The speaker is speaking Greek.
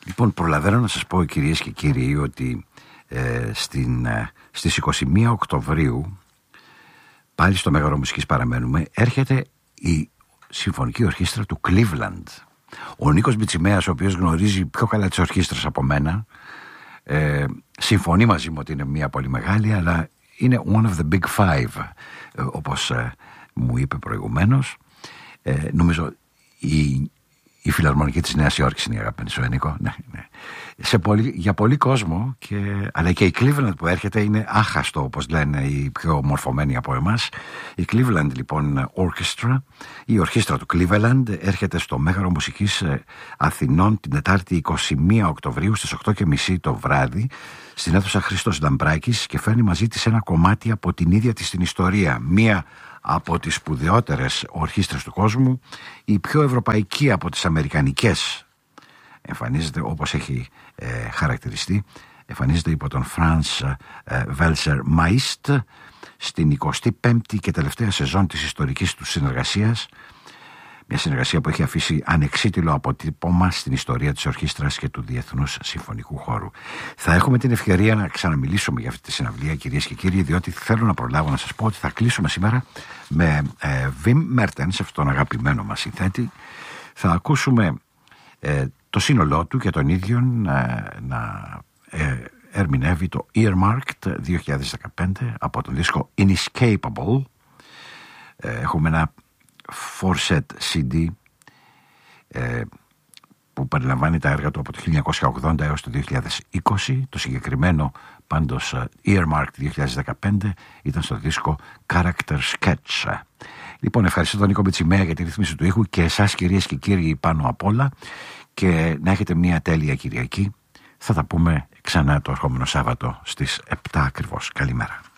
Λοιπόν, προλαβαίνω να σας πω, κυρίες και κύριοι, ότι στις 21 Οκτωβρίου, πάλι στο Μέγαρο Μουσικής παραμένουμε, έρχεται η Συμφωνική Ορχήστρα του Cleveland. Ο Νίκος Μπιτσιμέας, ο οποίος γνωρίζει πιο καλά τις ορχήστρες από μένα, συμφωνεί μαζί μου ότι είναι μια πολύ μεγάλη, αλλά είναι one of the big five, όπως μου είπε προηγουμένως. Νομίζω η Φιλαρμονική της Νέας Υόρκης είναι η αγαπημένη σου, Νίκο. Ναι. Για πολύ κόσμο, αλλά και η Cleveland που έρχεται είναι άχαστο, όπως λένε οι πιο μορφωμένοι από εμάς. Η Cleveland, λοιπόν, Orchestra, η ορχήστρα του Cleveland, έρχεται στο Μέγαρο Μουσικής Αθηνών την Τετάρτη 21 Οκτωβρίου στις 8:30 το βράδυ, στην αίθουσα Χρήστος Νταμπράκης, και φέρνει μαζί της ένα κομμάτι από την ίδια της την ιστορία. Μία από τις σπουδαιότερες ορχήστρες του κόσμου, η πιο ευρωπαϊκή από τις αμερικανικές. Εμφανίζεται, όπως έχει χαρακτηριστεί, εμφανίζεται υπό τον Franz Welser Maist στην 25η και τελευταία σεζόν της ιστορικής του συνεργασίας. Μια συνεργασία που έχει αφήσει ανεξίτηλο αποτύπωμα στην ιστορία της ορχήστρας και του διεθνούς συμφωνικού χώρου. Θα έχουμε την ευκαιρία να ξαναμιλήσουμε για αυτή τη συναυλία, κυρίες και κύριοι, διότι θέλω να προλάβω να σας πω ότι θα κλείσουμε σήμερα με Wim Mertens, αυτόν τον αγαπημένο μας συνθέτη. Θα ακούσουμε το σύνολό του και τον ίδιο να ερμηνεύει το Earmarked 2015 από τον δίσκο Inescapable. Έχουμε ένα 4-set CD που περιλαμβάνει τα έργα του από το 1980 έως το 2020. Το συγκεκριμένο πάντως Earmarked 2015 ήταν στο δίσκο Character Sketch. Λοιπόν, ευχαριστώ τον Νίκο Μπιτσιμέα για τη ρύθμιση του ήχου και εσάς, κυρίες και κύριοι, πάνω απ' όλα, και να έχετε μια τέλεια Κυριακή. Θα τα πούμε ξανά το ερχόμενο Σάββατο στις 7 ακριβώς. Καλημέρα.